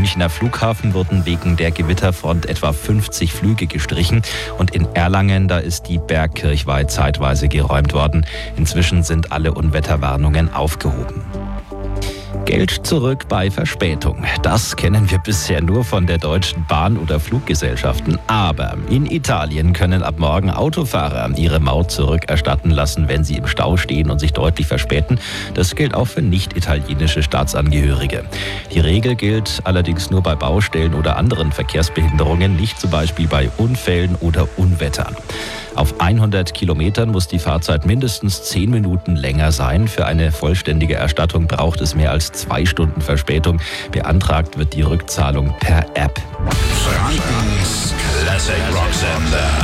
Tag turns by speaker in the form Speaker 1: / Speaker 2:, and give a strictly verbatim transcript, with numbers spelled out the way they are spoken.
Speaker 1: Münchner Flughafen wurden wegen der Gewitterfront etwa fünfzig Flüge gestrichen. Und in Erlangen, da ist die Bergkirchweih zeitweise geräumt worden. Inzwischen sind alle Unwetterwarnungen aufgehoben. Geld zurück bei Verspätung. Das kennen wir bisher nur von der Deutschen Bahn oder Fluggesellschaften. Aber in Italien können ab morgen Autofahrer ihre Maut zurückerstatten lassen, wenn sie im Stau stehen und sich deutlich verspäten. Das gilt auch für nicht-italienische Staatsangehörige. Die Regel gilt allerdings nur bei Baustellen oder anderen Verkehrsbehinderungen, nicht zum Beispiel bei Unfällen oder Unwettern. Auf hundert Kilometern muss die Fahrzeit mindestens zehn Minuten länger sein. Für eine vollständige Erstattung braucht es mehr als zwei Stunden Verspätung. Beantragt wird die Rückzahlung per App.
Speaker 2: Frankens Classic Rock Sender.